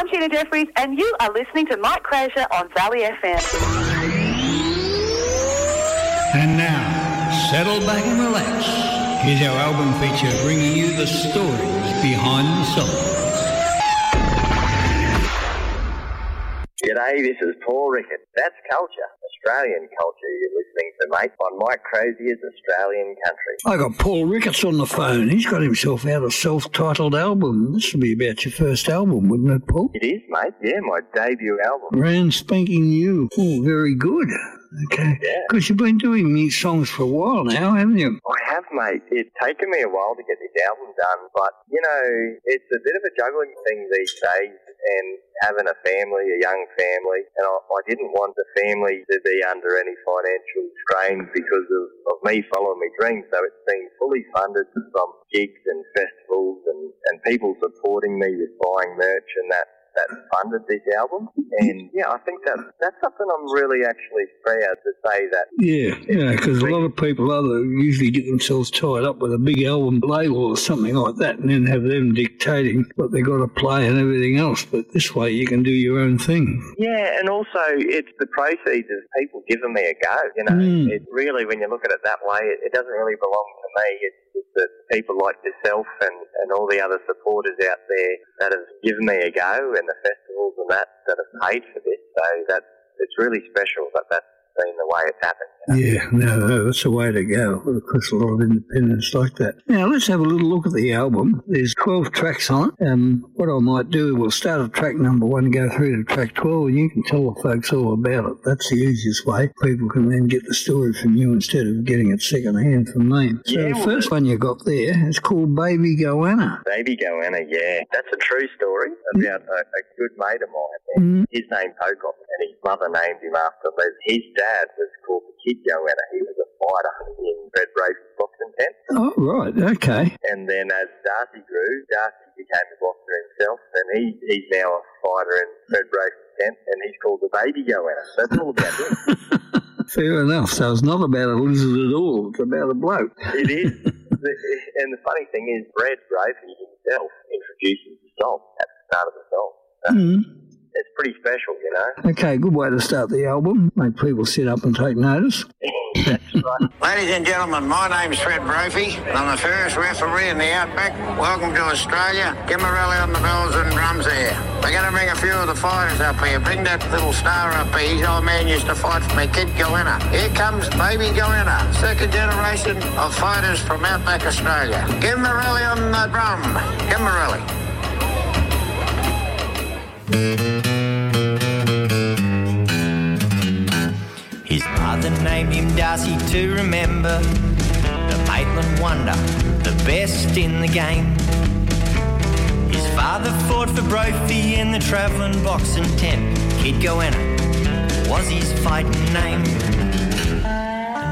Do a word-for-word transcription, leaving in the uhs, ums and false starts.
Gina Jeffries, and you are listening to Mike Crasier on Valley F M. And now, settle back and relax. Here's our album feature bringing you the stories behind the songs. G'day, this is Paul Rickett. That's culture, Australian culture you're listening to, mate, on Mike Crasier's Australian Country. I got Paul Ricketts on the phone. He's got himself out a self-titled album. This will be about your first album, wouldn't it, Paul? It is, mate, yeah, my debut album. Brand spanking new. Oh, very good. Okay. Yeah. Because you've been doing these songs for a while now, haven't you? I have, mate. It's taken me a while to get this album done, but, you know, it's a bit of a juggling thing these days, and having a family, a young family, and I, I didn't want the family to be under any financial strain because of, of me following my dreams, so it's been fully funded from gigs and festivals and, and people supporting me with buying merch and that. That funded this album, and yeah, I think that that's something I'm really actually proud to say that. Yeah, yeah, because a lot of people other usually get themselves tied up with a big album label or something like that, and then have them dictating what they got to play and everything else. But this way, you can do your own thing. Yeah, and also it's the proceeds of people giving me a go. You know, mm. it really, when you look at it that way, it, it doesn't really belong to me. It's that people like yourself and, and all the other supporters out there that have given me a go, and the festivals and that that have paid for this. So that it's really special that that's been the way it's happened. You know? Yeah, no, no, that's the way to go. Of course, a lot of independents like that. Now, let's have a little look at the album. There's twelve tracks on it. Um, what I might do, we'll start at track number one, go through to track twelve, and you can tell the folks all about it. That's the easiest way. People can then get the story from you instead of getting it second-hand from me. So yeah, the first one you got there is called Baby Goanna. Baby Goanna, yeah. That's a true story about a, a good mate of mine. And mm. his name's Pocock, and his mother named him after Les. His dad was called the Kid Goanna. He was a fighter in Fred Brafey's boxing tent. Oh, right, okay. And then as Darcy grew, Darcy became a boxer himself, and he, he's now a fighter in Fred Brafey's tent, and he's called the Baby Goanna. So that's all about him. Fair enough. So it's not about a lizard at all. It's about a bloke. It is. And the funny thing is, Fred Brafey himself introduces the song at the start of the song. So mm. It's pretty special, you know. Okay, good way to start the album. Make people sit up and take notice. That's right. Ladies and gentlemen, my name's Fred Brafey. I'm the first referee in the Outback. Welcome to Australia. Give 'em a rally on the bells and drums there. We're going to bring a few of the fighters up here. Bring that little star up here. His old man used to fight for me, Kid Goanna. Here comes Baby Goanna, second generation of fighters from Outback Australia. Give 'em a rally on the drum. Give 'em a rally. His mother named him Darcy to remember, the Maitland wonder, the best in the game. His father fought for Brophy in the travelling boxing tent. Kid Goanna was his fighting name.